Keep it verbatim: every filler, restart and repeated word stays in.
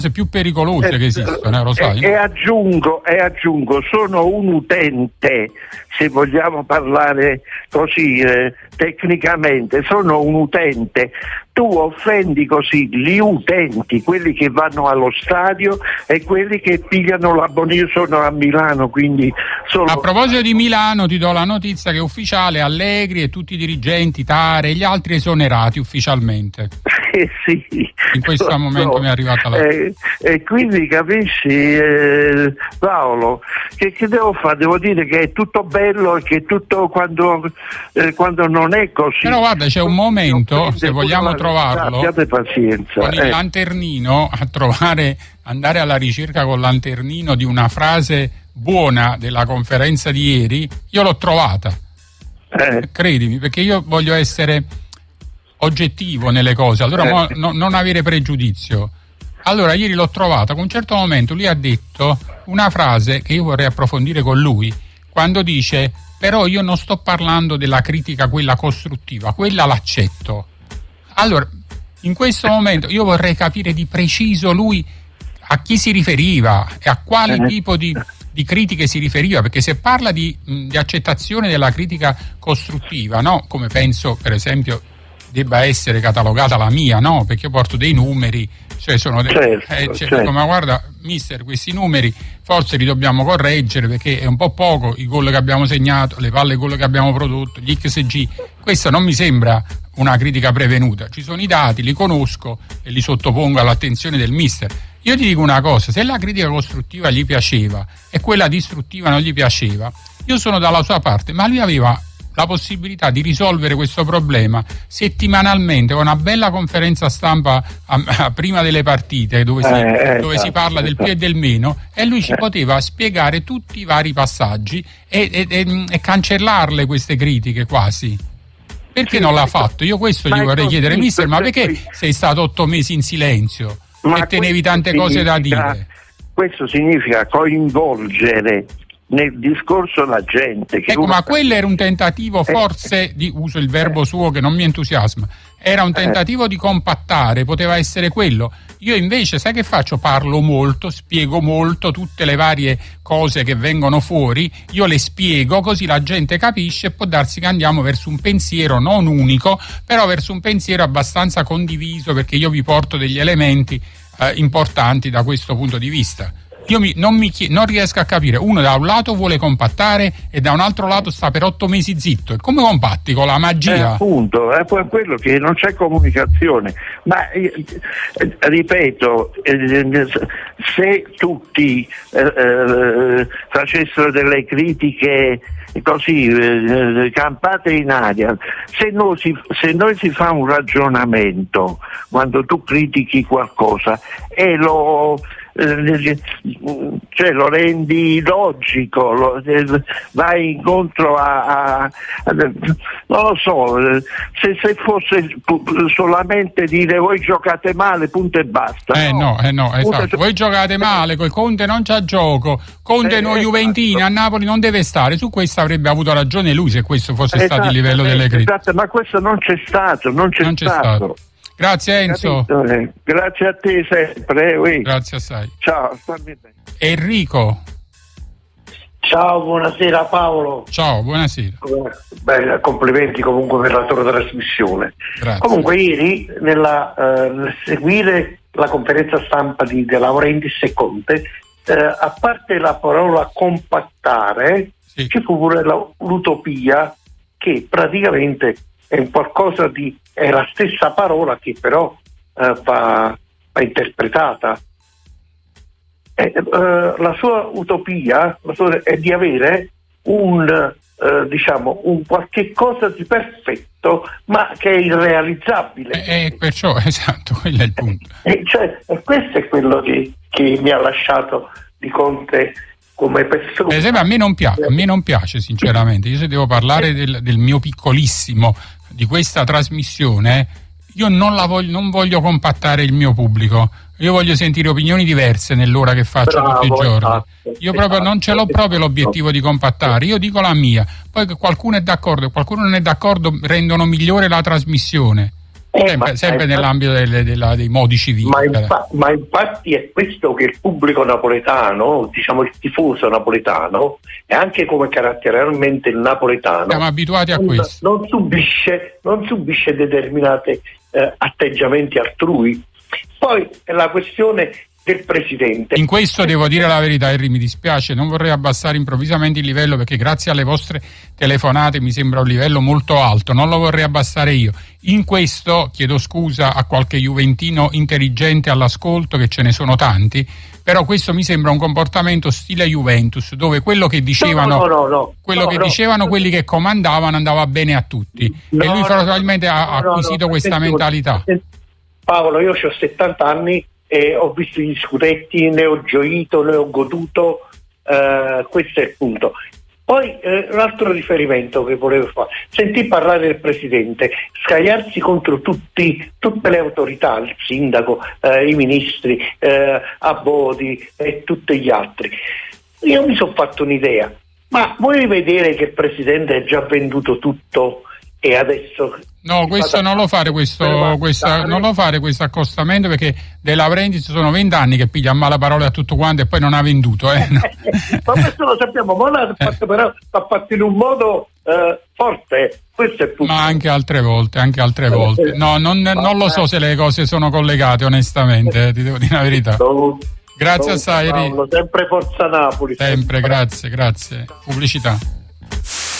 più pericolose che esistono, lo sai? E, e, aggiungo, e aggiungo, sono un utente, se vogliamo parlare così eh, tecnicamente, sono un utente. Tu offendi così gli utenti, quelli che vanno allo stadio e quelli che pigliano l'abbonamento. Io sono a Milano, quindi sono... A proposito di Milano, ti do la notizia che è ufficiale, Allegri e tutti i dirigenti, Tare e gli altri esonerati ufficialmente. Eh sì, in questo so, momento so. mi è arrivata la... Eh, e quindi capisci, eh, Paolo, che, che devo fare? Devo dire che è tutto bello e che è tutto quando, eh, quando non è così. Però guarda, c'è un momento, se vogliamo trovarlo, abbiate pazienza, con il eh. lanternino, a trovare, andare alla ricerca col lanternino di una frase buona della conferenza di ieri, io l'ho trovata, eh. credimi, perché io voglio essere oggettivo nelle cose, allora eh. mo, no, non avere pregiudizio. Allora ieri l'ho trovata, con un certo momento lui ha detto una frase che io vorrei approfondire con lui, quando dice: però io non sto parlando della critica quella costruttiva, quella l'accetto. Allora, in questo momento io vorrei capire di preciso lui a chi si riferiva e a quale eh. tipo di, di critiche si riferiva, perché se parla di, di accettazione della critica costruttiva, no? Come penso per esempio debba essere catalogata la mia, no? Perché io porto dei numeri, cioè sono dei, certo, eh, cioè, certo. dico, ma guarda mister, questi numeri forse li dobbiamo correggere perché è un po' poco i gol che abbiamo segnato, le palle gol che abbiamo prodotto, gli X G. Questa non mi sembra una critica prevenuta, ci sono i dati, li conosco e li sottopongo all'attenzione del mister. Io ti dico una cosa, se la critica costruttiva gli piaceva e quella distruttiva non gli piaceva, io sono dalla sua parte, ma lui aveva la possibilità di risolvere questo problema settimanalmente con una bella conferenza stampa a, a, prima delle partite dove, si, eh, dove esatto, si parla del più e del meno, e lui ci eh. poteva spiegare tutti i vari passaggi e, e, e, e cancellarle queste critiche quasi. Perché sì, non l'ha fatto? Io questo gli vorrei chiedere, mister, ma perché sei stato otto mesi in silenzio e tenevi tante cose da dire? Questo significa coinvolgere nel discorso la gente. Che ecco, ma quello era un tentativo forse eh, di, uso il verbo eh, suo che non mi entusiasma, era un tentativo eh, di compattare, poteva essere quello. Io invece, sai che faccio? Parlo molto, spiego molto, tutte le varie cose che vengono fuori, io le spiego così la gente capisce e può darsi che andiamo verso un pensiero non unico, però verso un pensiero abbastanza condiviso, perché io vi porto degli elementi eh, importanti da questo punto di vista. Io mi, non, mi chie- non riesco a capire, uno da un lato vuole compattare e da un altro lato sta per otto mesi zitto, e come compatti? Con la magia? Eh, appunto, è quello che non c'è comunicazione, ma eh, ripeto, eh, se tutti eh, eh, facessero delle critiche così eh, campate in aria, se noi, si, se noi si fa un ragionamento quando tu critichi qualcosa e lo cioè lo rendi logico, lo, vai incontro a, a, a non lo so, se, se fosse solamente dire voi giocate male, punto e basta. Eh no, eh no, esatto. Voi giocate male, col Conte non c'ha gioco, Conte eh, no esatto. Juventini, a Napoli non deve stare, su questo avrebbe avuto ragione lui se questo fosse stato il livello delle critiche. Esatto, ma questo non c'è stato, non c'è, non c'è stato. stato. Grazie Enzo. Capito? Grazie a te sempre. Oui. Grazie assai. Ciao, stammi bene. Enrico. Ciao, buonasera Paolo. Ciao, buonasera. Beh, complimenti comunque per la tua trasmissione. Grazie. Comunque ieri nella, eh, nel seguire la conferenza stampa di De Laurentiis e Conte, eh, a parte la parola compattare, sì, ci fu pure la, l'utopia, che praticamente è un qualcosa di è la stessa parola che però eh, va, va interpretata. E, eh, la sua utopia la sua, è di avere un eh, diciamo un qualche cosa di perfetto, ma che è irrealizzabile. E eh, perciò esatto, quello è il punto. E cioè, questo è quello che, che mi ha lasciato di Conte come persona. Per esempio, a me non piace, a me non piace sinceramente. Io se devo parlare del, del mio piccolissimo, di questa trasmissione, io non la voglio, non voglio compattare il mio pubblico. Io voglio sentire opinioni diverse nell'ora che faccio. Bravo, tutti i giorni. Esatto, io proprio esatto, non ce l'ho proprio l'obiettivo di compattare. Io dico la mia, poi che qualcuno è d'accordo e qualcuno non è d'accordo rendono migliore la trasmissione. Eh, sempre ma, sempre ma nell'ambito delle, della, dei modi civili. Ma, infa- ma infatti è questo che il pubblico napoletano, diciamo il tifoso napoletano, e anche come caratterialmente il napoletano, siamo abituati a non, questo. Non subisce, non subisce determinati eh, atteggiamenti altrui. Poi la questione del presidente. In questo devo dire la verità, Henry, mi dispiace, non vorrei abbassare improvvisamente il livello, perché grazie alle vostre telefonate mi sembra un livello molto alto, non lo vorrei abbassare io. In questo chiedo scusa a qualche juventino intelligente all'ascolto, che ce ne sono tanti, però questo mi sembra un comportamento stile Juventus, dove quello che dicevano, no, no, no, no, quello no, che no, dicevano no. quelli che comandavano andava bene a tutti, No, e lui no, probabilmente no, ha no, acquisito no, questa mentalità. Paolo, io ho settanta anni e ho visto gli scudetti, ne ho gioito, ne ho goduto, eh, questo è il punto. Poi eh, un altro riferimento che volevo fare: sentì parlare del presidente, scagliarsi contro tutti, tutte le autorità, il sindaco, eh, i ministri, eh, Abodi e tutti gli altri. Io mi sono fatto un'idea: ma vuoi vedere che il presidente ha già venduto tutto e adesso... No, questo non lo fare questo, questa, non lo fare questo accostamento, perché De Laurentiis sono vent'anni che piglia a mala parola a tutto quanto e poi non ha venduto. Eh? No. Ma questo lo sappiamo, ma l'ha fatto, però l'ha fatto in un modo eh, forte, questo è il punto. Ma anche altre volte, anche altre volte. No, non, non lo so se le cose sono collegate, onestamente, eh, ti devo dire la verità. Grazie assai. Sempre Forza Napoli. Sempre, grazie, grazie. Pubblicità.